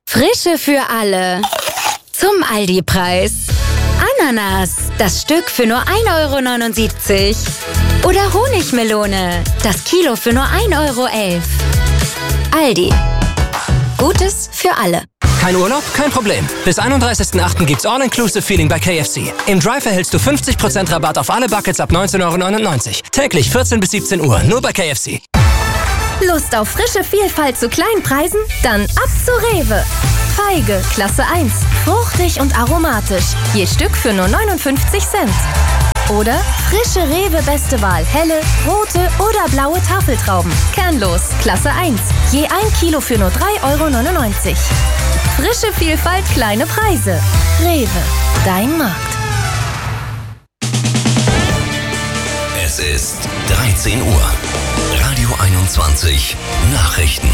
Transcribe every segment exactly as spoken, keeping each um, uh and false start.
Frische für alle. Zum Aldi-Preis. Ananas, das Stück für nur ein Euro neunundsiebzig. Oder Honigmelone, das Kilo für nur ein Euro elf. Aldi. Gutes für alle. Kein Urlaub? Kein Problem. Bis einunddreißigsten achten gibt's All-Inclusive-Feeling bei K F C. Im Drive erhältst du fünfzig Prozent Rabatt auf alle Buckets ab neunzehn Euro neunundneunzig. Täglich vierzehn bis siebzehn Uhr, nur bei K F C. Lust auf frische Vielfalt zu kleinen Preisen? Dann ab zu Rewe. Feige, Klasse eins. Fruchtig und aromatisch. Je Stück für nur neunundfünfzig Cent. Oder frische Rewe Beste Wahl. Helle, rote oder blaue Tafeltrauben. Kernlos, Klasse eins. Je ein Kilo für nur drei Euro neunundneunzig. Frische Vielfalt, kleine Preise. Rewe, dein Markt. Es ist dreizehn Uhr. Radio einundzwanzig. Nachrichten.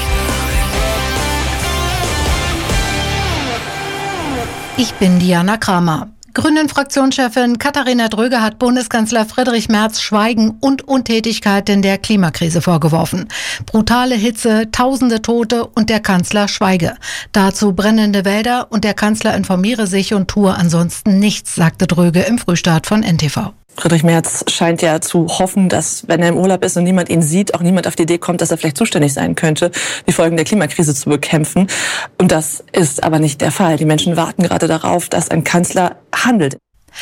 Ich bin Diana Kramer. Grünen-Fraktionschefin Katharina Dröge hat Bundeskanzler Friedrich Merz Schweigen und Untätigkeit in der Klimakrise vorgeworfen. Brutale Hitze, tausende Tote und der Kanzler schweige. Dazu brennende Wälder und der Kanzler informiere sich und tue ansonsten nichts, sagte Dröge im Frühstart von N T V. Friedrich Merz scheint ja zu hoffen, dass, wenn er im Urlaub ist und niemand ihn sieht, auch niemand auf die Idee kommt, dass er vielleicht zuständig sein könnte, die Folgen der Klimakrise zu bekämpfen. Und das ist aber nicht der Fall. Die Menschen warten gerade darauf, dass ein Kanzler handelt.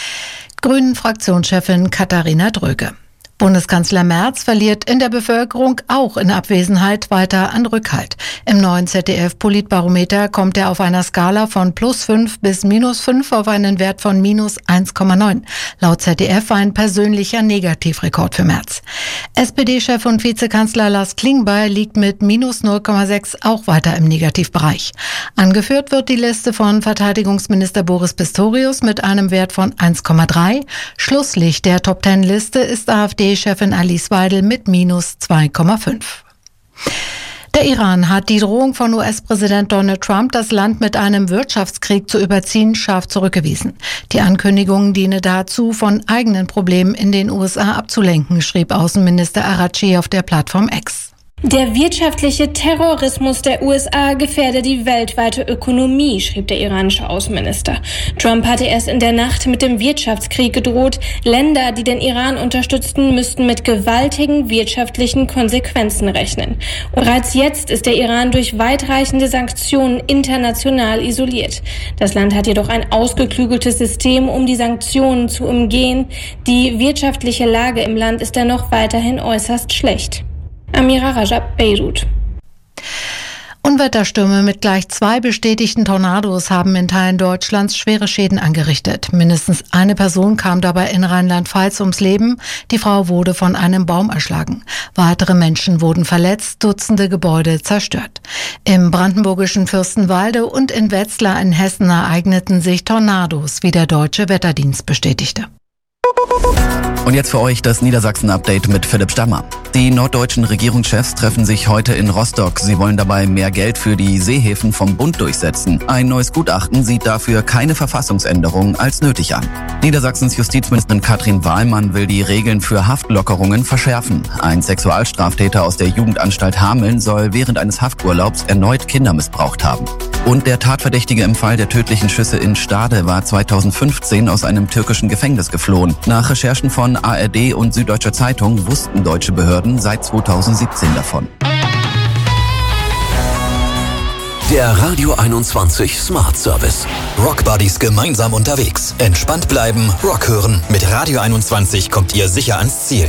Grünen-Fraktionschefin Katharina Dröge. Bundeskanzler Merz verliert in der Bevölkerung auch in Abwesenheit weiter an Rückhalt. Im neuen Z D F-Politbarometer kommt er auf einer Skala von plus fünf bis minus fünf auf einen Wert von minus eins Komma neun. Laut Z D F ein persönlicher Negativrekord für Merz. S P D-Chef und Vizekanzler Lars Klingbeil liegt mit minus null Komma sechs auch weiter im Negativbereich. Angeführt wird die Liste von Verteidigungsminister Boris Pistorius mit einem Wert von eins Komma drei. Schlusslicht der Top Ten Liste ist AfD Chefin Alice Weidel mit minus zwei Komma fünf. Der Iran hat die Drohung von U S-Präsident Donald Trump, das Land mit einem Wirtschaftskrieg zu überziehen, scharf zurückgewiesen. Die Ankündigung diene dazu, von eigenen Problemen in den U S A abzulenken, schrieb Außenminister Araghchi auf der Plattform X. Der wirtschaftliche Terrorismus der U S A gefährde die weltweite Ökonomie, schrieb der iranische Außenminister. Trump hatte erst in der Nacht mit dem Wirtschaftskrieg gedroht. Länder, die den Iran unterstützten, müssten mit gewaltigen wirtschaftlichen Konsequenzen rechnen. Und bereits jetzt ist der Iran durch weitreichende Sanktionen international isoliert. Das Land hat jedoch ein ausgeklügeltes System, um die Sanktionen zu umgehen. Die wirtschaftliche Lage im Land ist dennoch weiterhin äußerst schlecht. Amira Rajab, Beirut. Unwetterstürme mit gleich zwei bestätigten Tornados haben in Teilen Deutschlands schwere Schäden angerichtet. Mindestens eine Person kam dabei in Rheinland-Pfalz ums Leben. Die Frau wurde von einem Baum erschlagen. Weitere Menschen wurden verletzt, Dutzende Gebäude zerstört. Im brandenburgischen Fürstenwalde und in Wetzlar in Hessen ereigneten sich Tornados, wie der Deutsche Wetterdienst bestätigte. Und jetzt für euch das Niedersachsen-Update mit Philipp Stammer. Die norddeutschen Regierungschefs treffen sich heute in Rostock. Sie wollen dabei mehr Geld für die Seehäfen vom Bund durchsetzen. Ein neues Gutachten sieht dafür keine Verfassungsänderung als nötig an. Niedersachsens Justizministerin Katrin Wahlmann will die Regeln für Haftlockerungen verschärfen. Ein Sexualstraftäter aus der Jugendanstalt Hameln soll während eines Hafturlaubs erneut Kinder missbraucht haben. Und der Tatverdächtige im Fall der tödlichen Schüsse in Stade war zweitausendfünfzehn aus einem türkischen Gefängnis geflohen. Nach Recherchen von A R D und Süddeutscher Zeitung wussten deutsche Behörden seit zweitausendsiebzehn davon. Der Radio einundzwanzig Smart Service. Rock Buddies gemeinsam unterwegs. Entspannt bleiben, Rock hören. Mit Radio einundzwanzig kommt ihr sicher ans Ziel.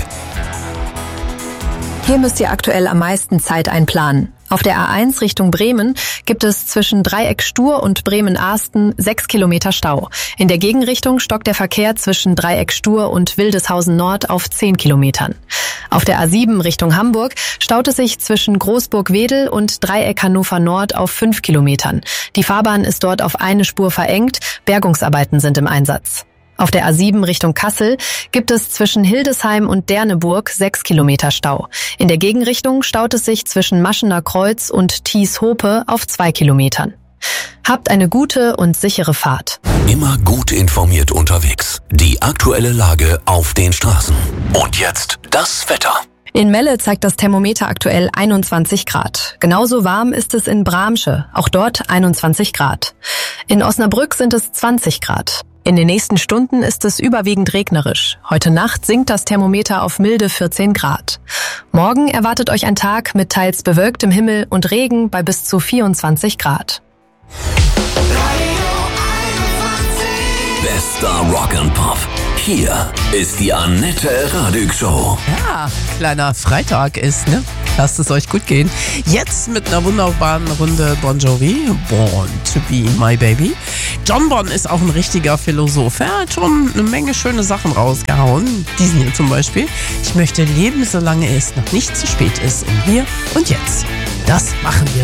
Hier müsst ihr aktuell am meisten Zeit einplanen. Auf der A eins Richtung Bremen gibt es zwischen Dreieck Stur und Bremen-Arsten sechs Kilometer Stau. In der Gegenrichtung stockt der Verkehr zwischen Dreieck Stur und Wildeshausen Nord auf zehn Kilometern. Auf der A sieben Richtung Hamburg staut es sich zwischen Großburg-Wedel und Dreieck Hannover Nord auf fünf Kilometern. Die Fahrbahn ist dort auf eine Spur verengt, Bergungsarbeiten sind im Einsatz. Auf der A sieben Richtung Kassel gibt es zwischen Hildesheim und Derneburg sechs Kilometer Stau. In der Gegenrichtung staut es sich zwischen Maschener Kreuz und Thies-Hope auf zwei Kilometern. Habt eine gute und sichere Fahrt. Immer gut informiert unterwegs. Die aktuelle Lage auf den Straßen. Und jetzt das Wetter. In Melle zeigt das Thermometer aktuell einundzwanzig Grad. Genauso warm ist es in Bramsche, auch dort einundzwanzig Grad. In Osnabrück sind es zwanzig Grad. In den nächsten Stunden ist es überwiegend regnerisch. Heute Nacht sinkt das Thermometer auf milde vierzehn Grad. Morgen erwartet euch ein Tag mit teils bewölktem Himmel und Regen bei bis zu vierundzwanzig Grad. Bester Rock and Pop. Hier ist die Annette Radig Show. Ja, kleiner Freitag ist, ne? Lasst es euch gut gehen. Jetzt mit einer wunderbaren Runde Bon Jovi. Born to be my baby. John Bon ist auch ein richtiger Philosoph. Er hat schon eine Menge schöne Sachen rausgehauen. Diesen hier zum Beispiel. Ich möchte leben, solange es noch nicht zu spät ist. Im Hier und Jetzt. Das machen wir.